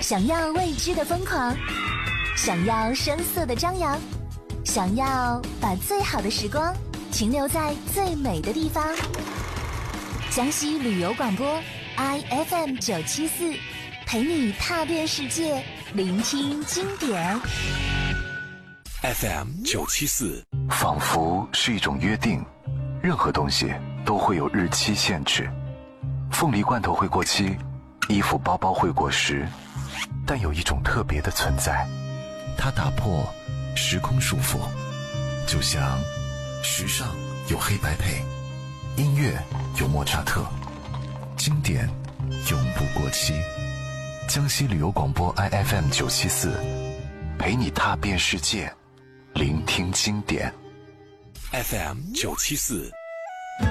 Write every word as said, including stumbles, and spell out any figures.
想要未知的疯狂，想要声色的张扬，想要把最好的时光停留在最美的地方。江西旅游广播 I F M 九七四，陪你踏遍世界，聆听经典。 F M 九七四， 仿佛是一种约定，任何东西都会有日期限制。凤梨罐头会过期，衣服包包会过时，但有一种特别的存在，它打破时空束缚，就像时尚有黑白配，音乐有莫扎特，经典永不过期。江西旅游广播 I F M 九七四，陪你踏遍世界，聆听经典。 F M 九七四。